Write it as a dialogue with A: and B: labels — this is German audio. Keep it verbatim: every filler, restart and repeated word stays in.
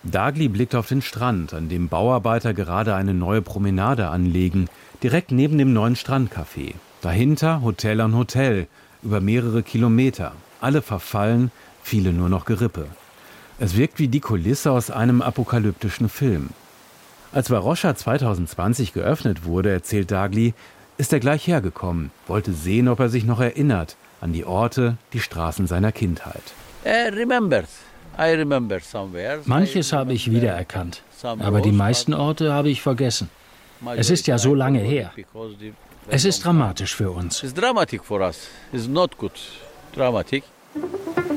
A: Dagli blickt auf den Strand, an dem Bauarbeiter gerade eine neue Promenade anlegen, direkt neben dem neuen Strandcafé. Dahinter Hotel an Hotel, über mehrere Kilometer. Alle verfallen, viele nur noch Gerippe. Es wirkt wie die Kulisse aus einem apokalyptischen Film. Als Varosha zwanzig zwanzig geöffnet wurde, erzählt Dagli, ist er gleich hergekommen, wollte sehen, ob er sich noch erinnert an die Orte, die Straßen seiner Kindheit.
B: Manches habe ich wiedererkannt, aber die meisten Orte habe ich vergessen. Es ist ja so lange her. Es ist dramatisch für uns.
C: It's dramatic for us. It's not good. Dramatic.